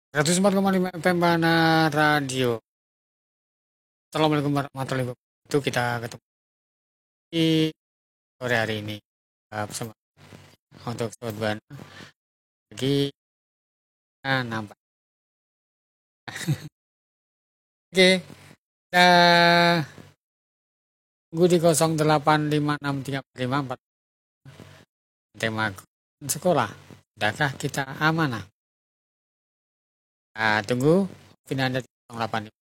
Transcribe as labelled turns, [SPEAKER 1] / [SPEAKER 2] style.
[SPEAKER 1] 104,5 FM Bana Radio. Assalamualaikum warahmatullahi wabarakatuh. Itu kita ketemu di sore hari ini bersama untuk Sobat Bana lagi nampak. Oke, kita tunggu di 08563544 tema sekolah. Sudahkah kita amanah? Tunggu pindah Anda di 08